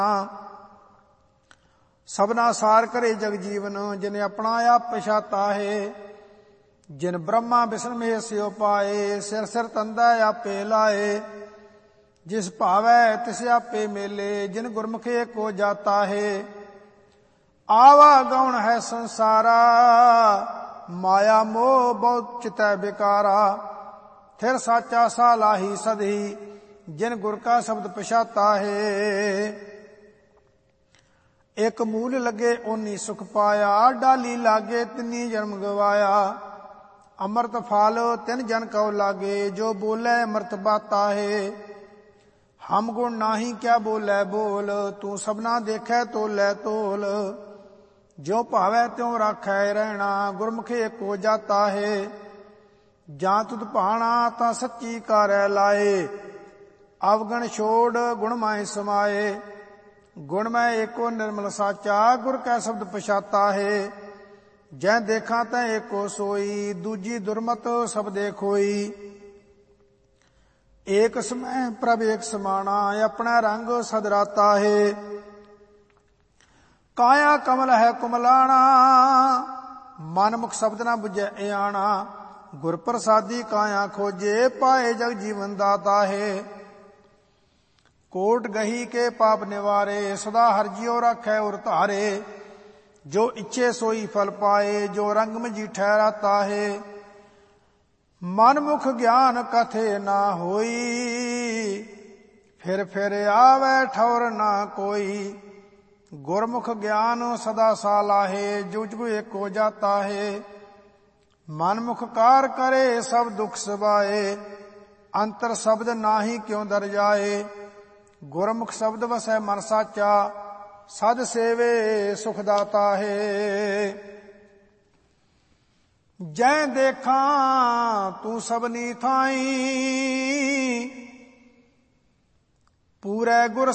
सबना सार करे जग जीवन, जिन अपना आप पछाता है। जिन ब्रह्मा विष्णु महेश सियो पाए, सिर सिर तंदा आपे लाए। जिस भावै तिस आपे मेले, जिन गुरमुखे को जाता है। आवा गौण है संसारा, माया मोह बहुत चितै बिकारा। फिर साचा सा लाही सदही, जिन गुर का शब्द पछाता है। एक मूल लगे ओनी सुख पाया, डाली लागे तिनी जन्म गवाया। अमृत फाल तिन जन कौ लागे, जो बोले अमृत बाता है। हम गुण नाही क्या बोले बोल, तू सबना देखे तोले तोल। जो भावै त्यों राखै रहना, गुरमुखे को जाता है। जां तुध भाना तां सच्ची कारै लाए, अवगण छोड़ गुण माए समाए। गुण में एको निर्मल साचा, गुर कै शब्द पछाता है। जै देखा तै एको सोई, दूजी दुर्मत सब देखोई। एक समय प्रभ एक समाना, अपना रंग सदराता है। काया कमल है कुमलाना, मन मुख शब्द न बुझे आना। गुर प्रसादी काया खोजे, पाए जग जीवन दाता है। कोट गही के पाप निवारे, सदा हर जियो रखै उर धारे। जो इच्छे सोई फल पाए, जो रंग में जी ठहराता है। मन मुख ज्ञान कथे ना होई, फिर आवे ठौर ना कोई। गुरमुख ज्ञान सदा साला है, जुग जुग एक हो जाता है। मन मुख कार करे सब दुख सबाए, अंतर शब्द नाही क्यों दर जाए। गुरमुख शब्द वसै मन साचा, सद सेवे सुख दाता है। जै देखा तू सबनी थाई, पूरे गुर